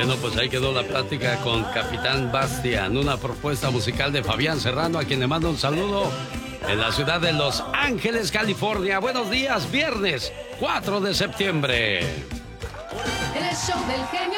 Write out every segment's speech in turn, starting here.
Bueno, pues ahí quedó la plática con Capitán Bastian, una propuesta musical de Fabián Serrano, a quien le mando un saludo en la ciudad de Los Ángeles, California. Buenos días, viernes 4 de septiembre. En el show del genio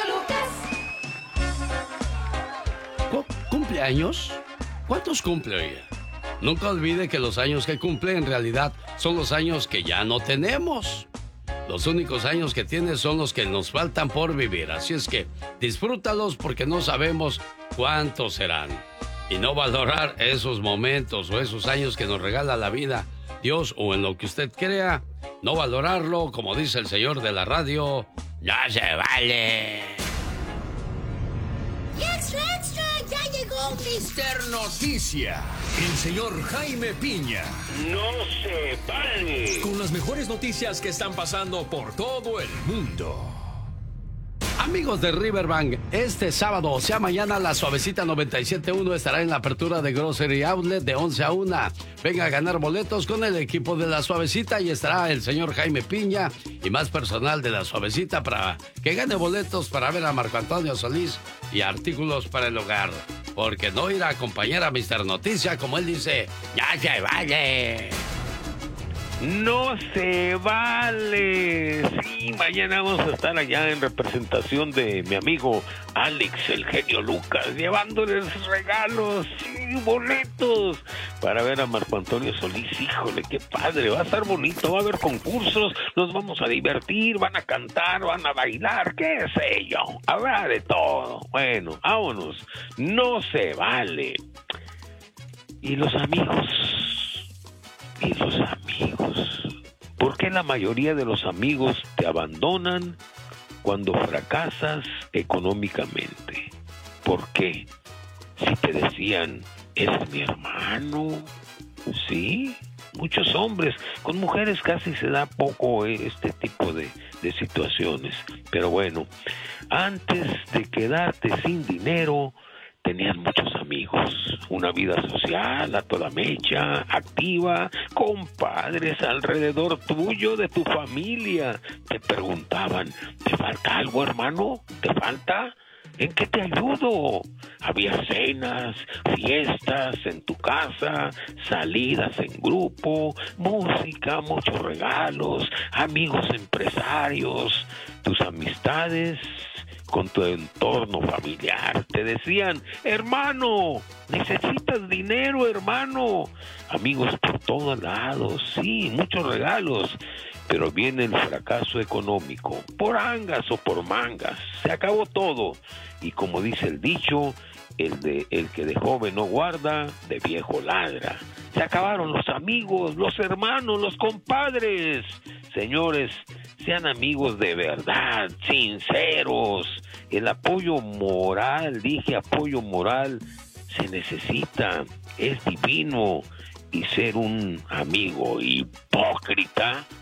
Lucas. ¿Cumpleaños? ¿Cuántos cumple hoy? Nunca olvide que los años que cumple en realidad son los años que ya no tenemos. Los únicos años que tienes son los que nos faltan por vivir. Así es que disfrútalos porque no sabemos cuántos serán. Y no valorar esos momentos o esos años que nos regala la vida, Dios o en lo que usted crea, no valorarlo, como dice el señor de la radio, ya se vale. ¡Extra, extra! ¡Ya llegó Mr. Noticia! El señor Jaime Piña. ¡No se vale! Con las mejores noticias que están pasando por todo el mundo. Amigos de Riverbank, este sábado, o sea mañana, la Suavecita 97.1 estará en la apertura de Grocery Outlet de 11 a 1. Venga a ganar boletos con el equipo de la Suavecita y estará el señor Jaime Piña y más personal de la Suavecita para que gane boletos para ver a Marco Antonio Solís y artículos para el hogar. Porque no ir a acompañar a Mr. Noticia, como él dice, ya se vale. ¡No se vale! Sí, mañana vamos a estar allá en representación de mi amigo Alex, el genio Lucas, llevándoles regalos y boletos para ver a Marco Antonio Solís. Híjole, qué padre, va a estar bonito, va a haber concursos, nos vamos a divertir, van a cantar, van a bailar, qué sé yo, habrá de todo. Bueno, vámonos, no se vale. Y los amigos... ¿Por qué la mayoría de los amigos te abandonan cuando fracasas económicamente? ¿Por qué? Si te decían, es mi hermano, ¿sí? Muchos hombres, con mujeres casi se da poco este tipo de situaciones. Pero bueno, antes de quedarte sin dinero, tenían muchos amigos, una vida social a toda mecha, activa, compadres alrededor tuyo, de tu familia. Te preguntaban, ¿te falta algo, hermano? ¿Te falta? ¿En qué te ayudo? Había cenas, fiestas en tu casa, salidas en grupo, música, muchos regalos, amigos empresarios, tus amistades con tu entorno familiar. Te decían, hermano, necesitas dinero, hermano. Amigos por todos lados, sí, muchos regalos. Pero viene el fracaso económico, por angas o por mangas, se acabó todo. Y como dice el dicho, el que de joven no guarda, de viejo ladra. Se acabaron los amigos, los hermanos, los compadres. Señores, sean amigos de verdad, sinceros. El apoyo moral, dije apoyo moral, se necesita, es divino. Y ser un amigo hipócrita